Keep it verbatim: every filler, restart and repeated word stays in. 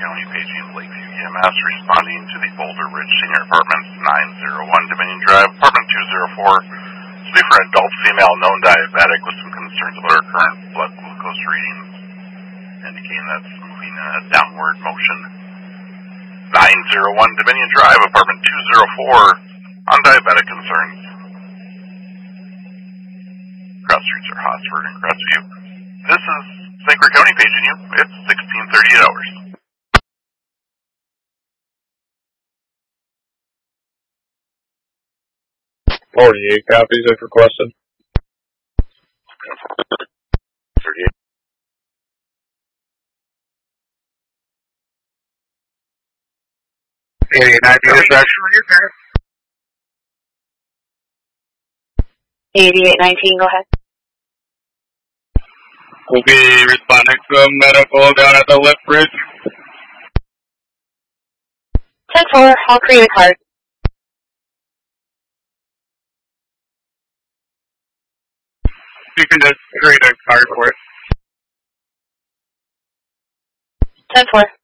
County paging Lakeview E M S responding to the Boulder Ridge Senior Apartments nine oh one Dominion Drive, apartment two oh four. This will be for an adult female known diabetic with some concerns about her current blood glucose readings, indicating that's moving in a downward motion. nine oh one Dominion Drive, apartment two oh four, on diabetic concerns. Cross streets are Hosford and Crestview. This is Saint Clair County paging you. It's sixteen thirty-eight hours. forty-eight copies if requested. thirty-eight. eighty-eight nineteen dispatch. eighty-eight nineteen, go ahead. We'll be responding to a medical down at the lift bridge. ten four, I'll create a card. You can just create a card for it. ten four.